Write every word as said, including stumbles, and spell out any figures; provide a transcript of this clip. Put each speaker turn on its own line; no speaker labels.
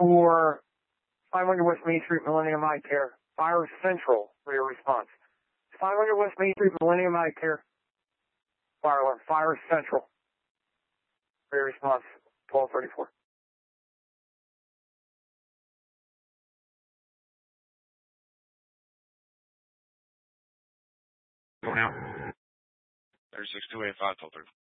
for five hundred West Main Street, Millennium Eye Care. Fire Central for your response. five hundred West Main Street, Millennium Eye Care. Fire alarm. Fire Central for your response. twelve thirty-four.
Going out. thirty-six two eight five, twelve thirty-four.